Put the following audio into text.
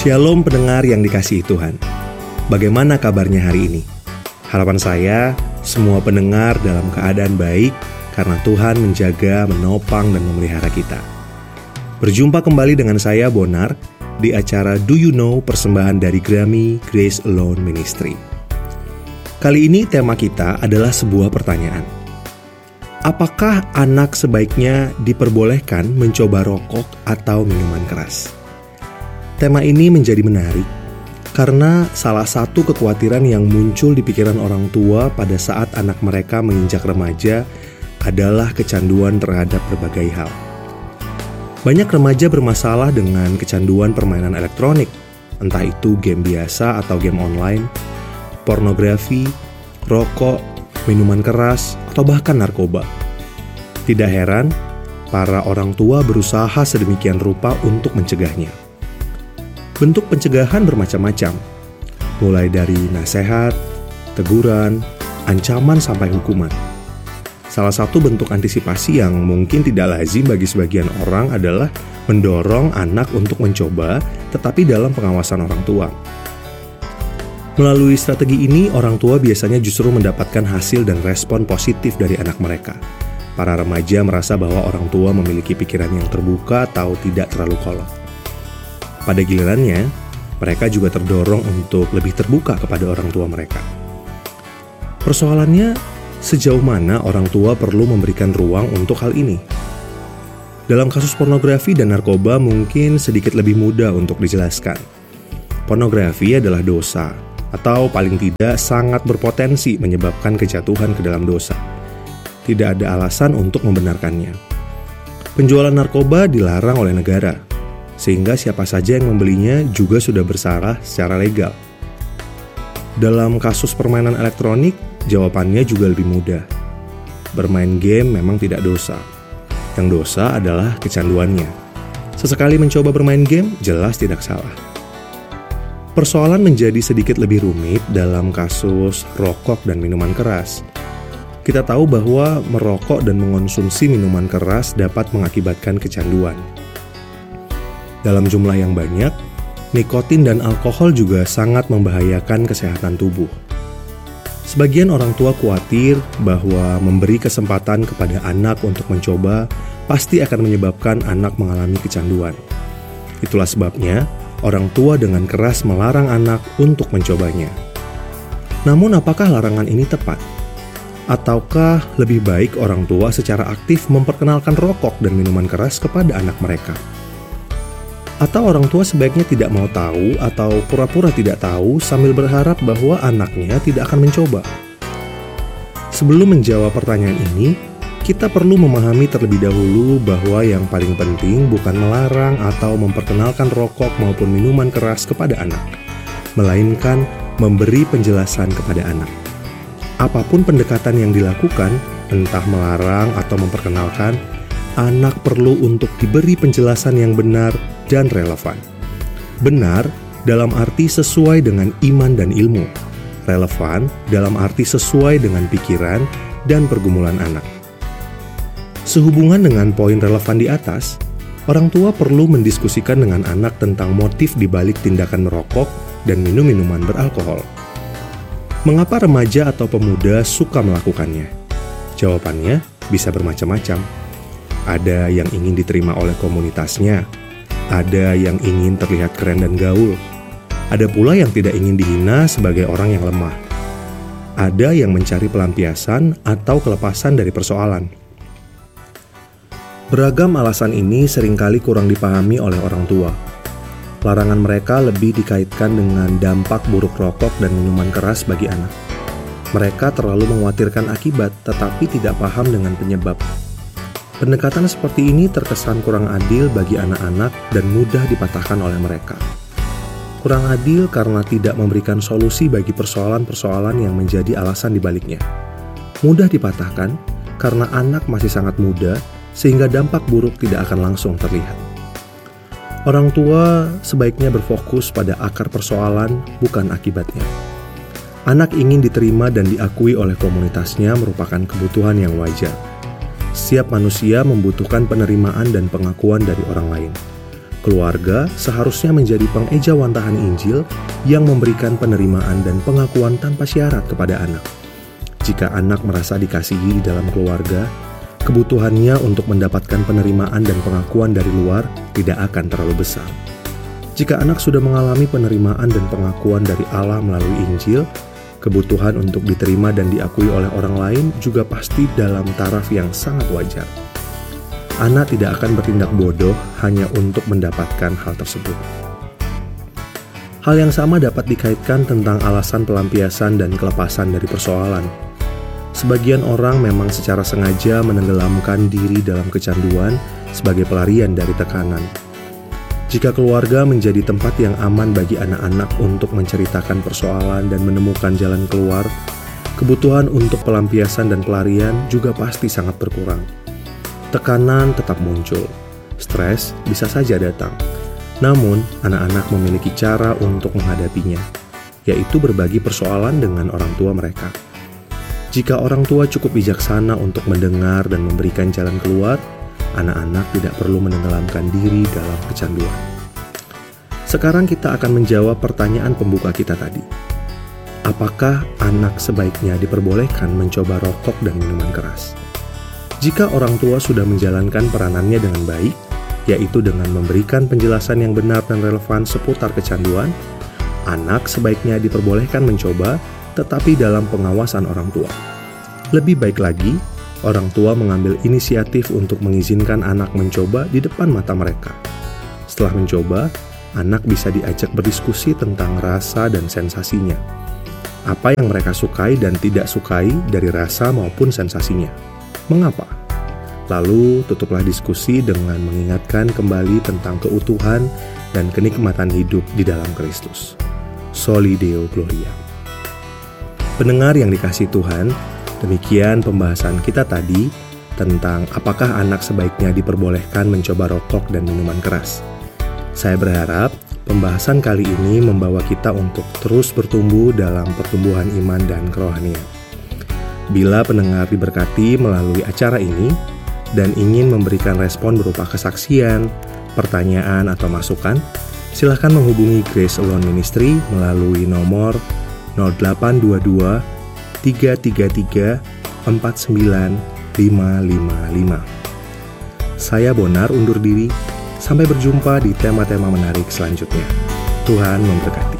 Shalom pendengar yang dikasihi Tuhan. Bagaimana kabarnya hari ini? Harapan saya, semua pendengar dalam keadaan baik karena Tuhan menjaga, menopang, dan memelihara kita. Berjumpa kembali dengan saya, Bonar, di acara Do You Know, persembahan dari Grammy Grace Alone Ministry. Kali ini tema kita adalah sebuah pertanyaan. Apakah anak sebaiknya diperbolehkan mencoba rokok atau minuman keras? Tema ini menjadi menarik karena salah satu kekhawatiran yang muncul di pikiran orang tua pada saat anak mereka menginjak remaja adalah kecanduan terhadap berbagai hal. Banyak remaja bermasalah dengan kecanduan permainan elektronik, entah itu game biasa atau game online, pornografi, rokok, minuman keras, atau bahkan narkoba. Tidak heran, para orang tua berusaha sedemikian rupa untuk mencegahnya. Bentuk pencegahan bermacam-macam, mulai dari nasihat, teguran, ancaman sampai hukuman. Salah satu bentuk antisipasi yang mungkin tidak lazim bagi sebagian orang adalah mendorong anak untuk mencoba, tetapi dalam pengawasan orang tua. Melalui strategi ini, orang tua biasanya justru mendapatkan hasil dan respon positif dari anak mereka. Para remaja merasa bahwa orang tua memiliki pikiran yang terbuka atau tidak terlalu kolot. Pada gilirannya, mereka juga terdorong untuk lebih terbuka kepada orang tua mereka. Persoalannya, sejauh mana orang tua perlu memberikan ruang untuk hal ini? Dalam kasus pornografi dan narkoba mungkin sedikit lebih mudah untuk dijelaskan. Pornografi adalah dosa, atau paling tidak sangat berpotensi menyebabkan kejatuhan ke dalam dosa. Tidak ada alasan untuk membenarkannya. Penjualan narkoba dilarang oleh negara, sehingga siapa saja yang membelinya juga sudah bersalah secara legal. Dalam kasus permainan elektronik, jawabannya juga lebih mudah. Bermain game memang tidak dosa. Yang dosa adalah kecanduannya. Sesekali mencoba bermain game, jelas tidak salah. Persoalan menjadi sedikit lebih rumit dalam kasus rokok dan minuman keras. Kita tahu bahwa merokok dan mengonsumsi minuman keras dapat mengakibatkan kecanduan. Dalam jumlah yang banyak, nikotin dan alkohol juga sangat membahayakan kesehatan tubuh. Sebagian orang tua khawatir bahwa memberi kesempatan kepada anak untuk mencoba pasti akan menyebabkan anak mengalami kecanduan. Itulah sebabnya orang tua dengan keras melarang anak untuk mencobanya. Namun apakah larangan ini tepat? Ataukah lebih baik orang tua secara aktif memperkenalkan rokok dan minuman keras kepada anak mereka? Atau orang tua sebaiknya tidak mau tahu atau pura-pura tidak tahu sambil berharap bahwa anaknya tidak akan mencoba? Sebelum menjawab pertanyaan ini, kita perlu memahami terlebih dahulu bahwa yang paling penting bukan melarang atau memperkenalkan rokok maupun minuman keras kepada anak, melainkan memberi penjelasan kepada anak. Apapun pendekatan yang dilakukan, entah melarang atau memperkenalkan, anak perlu untuk diberi penjelasan yang benar dan relevan. Benar dalam arti sesuai dengan iman dan ilmu. Relevan dalam arti sesuai dengan pikiran dan pergumulan anak. Sehubungan dengan poin relevan di atas, orang tua perlu mendiskusikan dengan anak tentang motif di balik tindakan merokok dan minum minuman beralkohol. Mengapa remaja atau pemuda suka melakukannya? Jawabannya bisa bermacam-macam. Ada yang ingin diterima oleh komunitasnya, ada yang ingin terlihat keren dan gaul, ada pula yang tidak ingin dihina sebagai orang yang lemah. Ada yang mencari pelampiasan atau kelepasan dari persoalan. Beragam alasan ini seringkali kurang dipahami oleh orang tua. Larangan mereka lebih dikaitkan dengan dampak buruk rokok dan minuman keras bagi anak. Mereka terlalu mengkhawatirkan akibat tetapi tidak paham dengan penyebab. Pendekatan seperti ini terkesan kurang adil bagi anak-anak dan mudah dipatahkan oleh mereka. Kurang adil karena tidak memberikan solusi bagi persoalan-persoalan yang menjadi alasan dibaliknya. Mudah dipatahkan karena anak masih sangat muda sehingga dampak buruk tidak akan langsung terlihat. Orang tua sebaiknya berfokus pada akar persoalan, bukan akibatnya. Anak ingin diterima dan diakui oleh komunitasnya merupakan kebutuhan yang wajar. Setiap manusia membutuhkan penerimaan dan pengakuan dari orang lain. Keluarga seharusnya menjadi pengejawantahan Injil yang memberikan penerimaan dan pengakuan tanpa syarat kepada anak. Jika anak merasa dikasihi di dalam keluarga, kebutuhannya untuk mendapatkan penerimaan dan pengakuan dari luar tidak akan terlalu besar. Jika anak sudah mengalami penerimaan dan pengakuan dari Allah melalui Injil, kebutuhan untuk diterima dan diakui oleh orang lain juga pasti dalam taraf yang sangat wajar. Anak tidak akan bertindak bodoh hanya untuk mendapatkan hal tersebut. Hal yang sama dapat dikaitkan tentang alasan pelampiasan dan kelepasan dari persoalan. Sebagian orang memang secara sengaja menenggelamkan diri dalam kecanduan sebagai pelarian dari tekanan. Jika keluarga menjadi tempat yang aman bagi anak-anak untuk menceritakan persoalan dan menemukan jalan keluar, kebutuhan untuk pelampiasan dan pelarian juga pasti sangat berkurang. Tekanan tetap muncul, stres bisa saja datang. Namun, anak-anak memiliki cara untuk menghadapinya, yaitu berbagi persoalan dengan orang tua mereka. Jika orang tua cukup bijaksana untuk mendengar dan memberikan jalan keluar, anak-anak tidak perlu menenggelamkan diri dalam kecanduan. Sekarang kita akan menjawab pertanyaan pembuka kita tadi. Apakah anak sebaiknya diperbolehkan mencoba rokok dan minuman keras? Jika orang tua sudah menjalankan peranannya dengan baik, yaitu dengan memberikan penjelasan yang benar dan relevan seputar kecanduan, anak sebaiknya diperbolehkan mencoba, tetapi dalam pengawasan orang tua. Lebih baik lagi, orang tua mengambil inisiatif untuk mengizinkan anak mencoba di depan mata mereka. Setelah mencoba, anak bisa diajak berdiskusi tentang rasa dan sensasinya. Apa yang mereka sukai dan tidak sukai dari rasa maupun sensasinya. Mengapa? Lalu tutuplah diskusi dengan mengingatkan kembali tentang keutuhan dan kenikmatan hidup di dalam Kristus. Soli Deo Gloria. Pendengar yang dikasihi Tuhan, demikian pembahasan kita tadi tentang apakah anak sebaiknya diperbolehkan mencoba rokok dan minuman keras. Saya berharap pembahasan kali ini membawa kita untuk terus bertumbuh dalam pertumbuhan iman dan kerohanian. Bila pendengar diberkati melalui acara ini dan ingin memberikan respon berupa kesaksian, pertanyaan, atau masukan, silakan menghubungi Grace Alone Ministry melalui nomor 0822 333 49555. Saya Bonar undur diri, sampai berjumpa di tema-tema menarik selanjutnya. Tuhan memberkati.